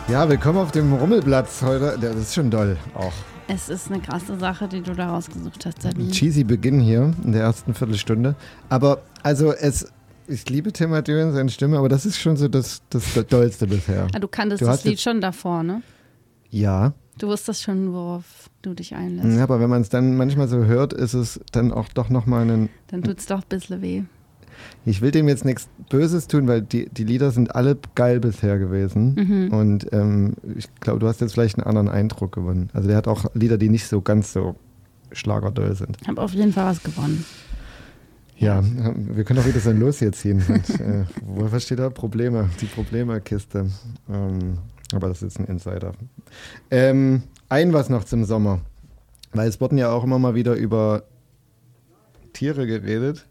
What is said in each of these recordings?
Ja, willkommen auf dem Rummelplatz heute. Das ist schon doll auch. Es ist eine krasse Sache, die du da rausgesucht hast, Sabine. Cheesy Beginn hier in der ersten Viertelstunde. Aber also ich liebe Tim Mathieu und seine Stimme, aber das ist schon so das Dollste bisher. Du kanntest das Lied schon davor, ne? Ja. Du wusstest schon, worauf du dich einlässt. Ja, aber wenn man es dann manchmal so hört, ist es dann auch doch nochmal Dann tut es doch ein bisschen weh. Ich will dem jetzt nichts Böses tun, weil die Lieder sind alle geil bisher gewesen. Und ich glaube, du hast jetzt vielleicht einen anderen Eindruck gewonnen. Also der hat auch Lieder, die nicht so ganz so schlagerdoll sind. Ich habe auf jeden Fall was gewonnen. Ja, wir können auch wieder so los hier ziehen. Was steht da? Probleme, die Problemekiste. Aber das ist ein Insider. Was noch zum Sommer. Weil es wurden ja auch immer mal wieder über Tiere geredet.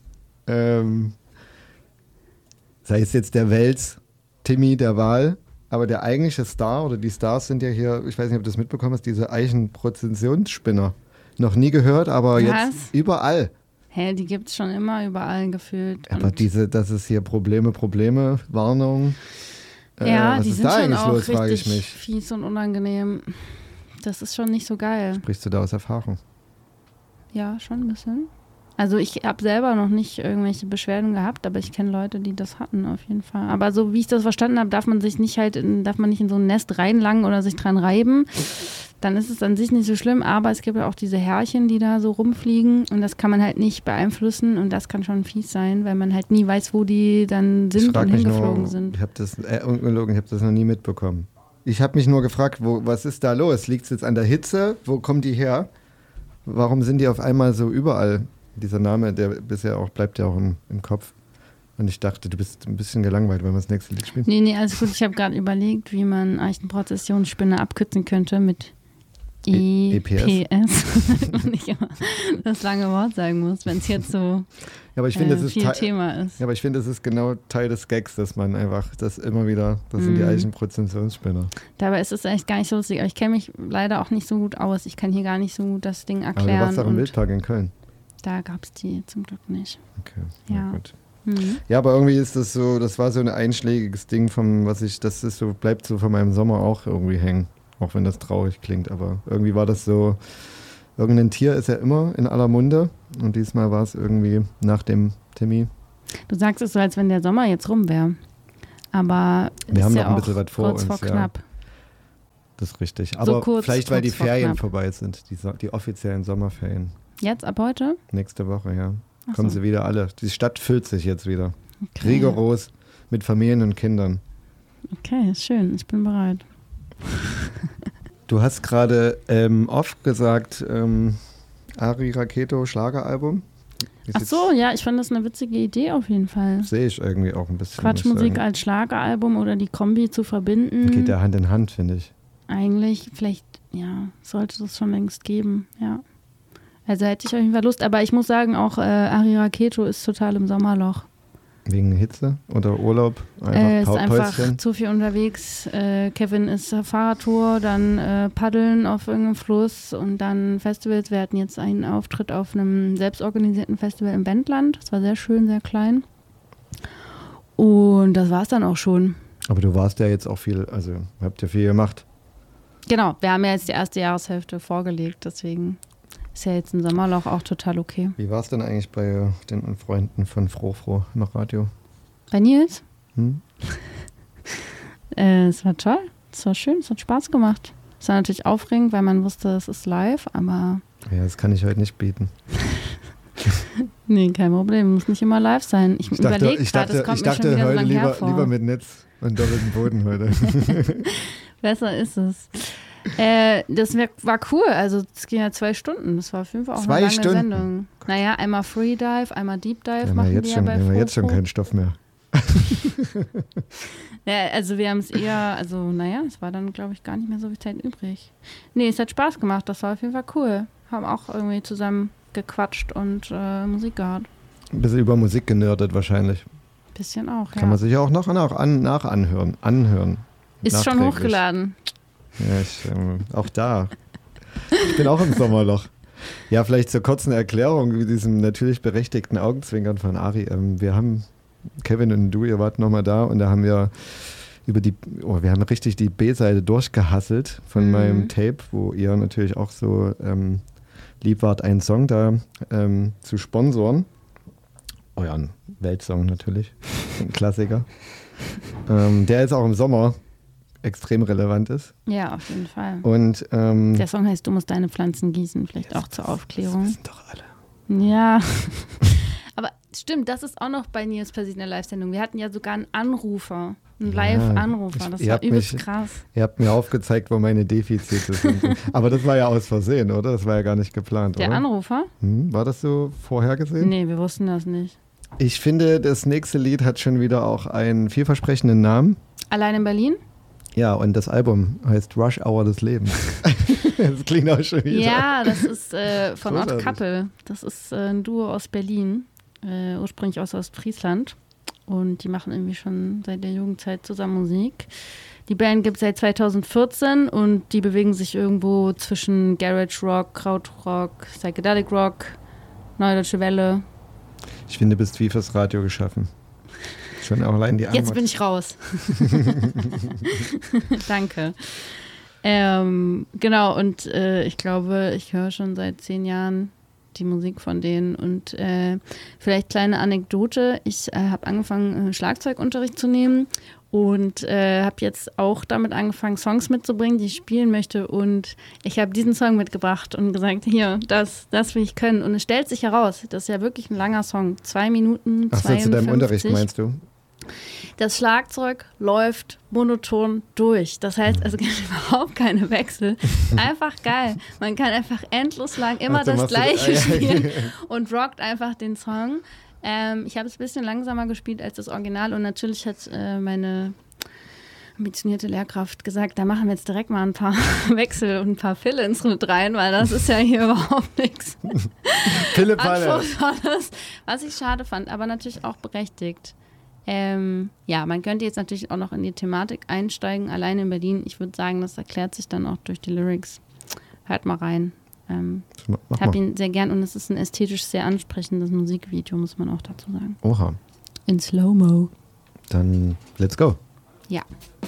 Sei es jetzt der Wels, Timmy, der Wal, aber der eigentliche Star oder die Stars sind ja hier, ich weiß nicht, ob du das mitbekommen hast, diese Eichenprozessionsspinner. Noch nie gehört, aber jetzt überall. Hä, die gibt es schon immer überall gefühlt. Aber das ist hier Probleme, Warnung. Ja, was die ist sind da schon eigentlich auch los, frage ich richtig mich. fies und unangenehm. Das ist schon nicht so geil. Sprichst du da aus Erfahrung? Ja, schon ein bisschen. Also ich habe selber noch nicht irgendwelche Beschwerden gehabt, aber ich kenne Leute, die das hatten auf jeden Fall. Aber so wie ich das verstanden habe, darf man nicht in so ein Nest reinlangen oder sich dran reiben. Dann ist es an sich nicht so schlimm, aber es gibt ja auch diese Härchen, die da so rumfliegen und das kann man halt nicht beeinflussen und das kann schon fies sein, weil man halt nie weiß, wo die dann sind und hingeflogen sind. Ich habe das noch nie mitbekommen. Ich habe mich nur gefragt, was ist da los? Liegt es jetzt an der Hitze? Wo kommen die her? Warum sind die auf einmal so überall? Dieser Name, der bisher auch bleibt ja auch im Kopf. Und ich dachte, du bist ein bisschen gelangweilt, wenn wir das nächste Lied spielen. Nee, alles gut. Ich habe gerade überlegt, wie man Eichenprozessionsspinne abkürzen könnte mit EPS. Und ich immer das lange Wort sagen muss, wenn es jetzt so viel Thema ist. Ja, aber ich finde, das ist genau Teil des Gags, dass man einfach das immer wieder, das sind die Eichenprozessionsspinner. Dabei ist es echt gar nicht so lustig. Aber ich kenne mich leider auch nicht so gut aus. Ich kann hier gar nicht so gut das Ding erklären. Aber du warst doch im Wildpark in Köln. Da gab es die zum Glück nicht. Okay, ja. Gut. Ja, aber irgendwie ist das so, das war so ein einschlägiges Ding bleibt so von meinem Sommer auch irgendwie hängen. Auch wenn das traurig klingt, aber irgendwie war das so, irgendein Tier ist ja immer in aller Munde und diesmal war es irgendwie nach dem Timmy. Du sagst es so, als wenn der Sommer jetzt rum wäre. Aber wir haben ja noch ein bisschen was vor kurz uns. Vor knapp. Ja. Das ist richtig. Aber so vielleicht, weil die Ferien vorbei sind, die offiziellen Sommerferien. Jetzt, ab heute? Nächste Woche, ja. Ach Kommen so. sie wieder alle. Die Stadt füllt sich jetzt wieder. Okay. Rigoros mit Familien und Kindern. Okay, schön. Ich bin bereit. Du hast gerade oft gesagt, Ari Raketo Schlageralbum. Ach so, ja, ich fand das eine witzige Idee auf jeden Fall. Sehe ich irgendwie auch ein bisschen. Quatschmusik als Schlageralbum oder die Kombi zu verbinden. Geht ja Hand in Hand, finde ich. Eigentlich, vielleicht, ja, sollte das schon längst geben, ja. Also hätte ich auf jeden Fall Lust, aber ich muss sagen, auch Ari Raketo ist total im Sommerloch. Wegen Hitze oder Urlaub? Ist einfach zu viel unterwegs. Kevin ist Fahrradtour, dann Paddeln auf irgendeinem Fluss und dann Festivals. Wir hatten jetzt einen Auftritt auf einem selbstorganisierten Festival im Wendland. Das war sehr schön, sehr klein. Und das war es dann auch schon. Aber du warst ja jetzt auch viel, also habt ja viel gemacht. Genau, wir haben ja jetzt die erste Jahreshälfte vorgelegt, deswegen ist ja jetzt ein Sommerloch auch total okay. Wie war es denn eigentlich bei den Freunden von Froh im Radio? Bei Nils? Es war toll, es war schön, es hat Spaß gemacht. Es war natürlich aufregend, weil man wusste, es ist live, aber... Ja, das kann ich heute nicht bieten. Nee, kein Problem, muss nicht immer live sein. Ich überlege gerade, es kommt mir schon wieder so lang hervor. Lieber mit Netz und doppeltem Boden heute. Besser ist es. Das war cool, also es ging ja 2 Stunden, das war auf jeden Fall auch eine lange Sendung. Naja, einmal Freedive, einmal Deep Dive machen wir ja bei Froh. Jetzt schon keinen Stoff mehr. Ja, also wir haben es eher, es war dann, glaube ich, gar nicht mehr so viel Zeit übrig. Nee, es hat Spaß gemacht, das war auf jeden Fall cool. Haben auch irgendwie zusammen gequatscht und Musik gehört. Ein bisschen über Musik genördet wahrscheinlich. Bisschen auch, ja. Kann man sich ja auch noch anhören. Ist schon hochgeladen. Ja, auch da. Ich bin auch im Sommerloch. Ja, vielleicht zur kurzen Erklärung, wie diesem natürlich berechtigten Augenzwinkern von Ari. Wir haben, Kevin und du, ihr wart nochmal da und da haben wir wir haben richtig die B-Seite durchgehasselt von meinem Tape, wo ihr natürlich auch so lieb wart, einen Song da zu sponsoren. Euren Weltsong natürlich, ein Klassiker. Der jetzt auch im Sommer extrem relevant ist. Ja, auf jeden Fall. Und der Song heißt Du musst deine Pflanzen gießen, vielleicht auch zur Aufklärung. Das wissen doch alle. Ja, aber stimmt, das ist auch noch bei Nils passiert in der Live-Sendung. Wir hatten ja sogar einen Anrufer, einen Live-Anrufer. Das war übelst krass. Ihr habt mir aufgezeigt, wo meine Defizite sind. Aber das war ja aus Versehen, oder? Das war ja gar nicht geplant, Der oder? Anrufer? War das so vorhergesehen? Nee, wir wussten das nicht. Ich finde, das nächste Lied hat schon wieder auch einen vielversprechenden Namen. Allein in Berlin? Ja, und das Album heißt Rush Hour des Lebens. Das klingt auch schon wieder. Ja, das ist von Ott Kappel. Das ist ein Duo aus Berlin, ursprünglich aus Ostfriesland. Und die machen irgendwie schon seit der Jugendzeit zusammen Musik. Die Band gibt es seit 2014 und die bewegen sich irgendwo zwischen Garage Rock, Krautrock, Psychedelic Rock, Neue Deutsche Welle. Ich finde, du bist wie fürs Radio geschaffen. Schon auch allein die Antwort. Jetzt bin ich raus. Danke. Genau, und ich glaube, ich höre schon seit 10 Jahren die Musik von denen. Und vielleicht kleine Anekdote. Ich habe angefangen, Schlagzeugunterricht zu nehmen und habe jetzt auch damit angefangen, Songs mitzubringen, die ich spielen möchte. Und ich habe diesen Song mitgebracht und gesagt, hier, das will ich können. Und es stellt sich heraus, das ist ja wirklich ein langer Song. 2 Minuten 52. Ach so, zu deinem Unterricht meinst du? Das Schlagzeug läuft monoton durch. Das heißt, es gibt überhaupt keine Wechsel. Einfach geil. Man kann einfach endlos lang immer das Gleiche spielen und rockt einfach den Song. Ich habe es ein bisschen langsamer gespielt als das Original und natürlich hat meine ambitionierte Lehrkraft gesagt, da machen wir jetzt direkt mal ein paar Wechsel und ein paar Fill-ins mit rein, weil das ist ja hier überhaupt nichts Anspruchsvolles, was ich schade fand, aber natürlich auch berechtigt. Ja, man könnte jetzt natürlich auch noch in die Thematik einsteigen, alleine in Berlin. Ich würde sagen, das erklärt sich dann auch durch die Lyrics. Hört mal rein. Ich habe ihn sehr gern und es ist ein ästhetisch sehr ansprechendes Musikvideo, muss man auch dazu sagen. Oha. In Slow-Mo. Dann let's go. Ja.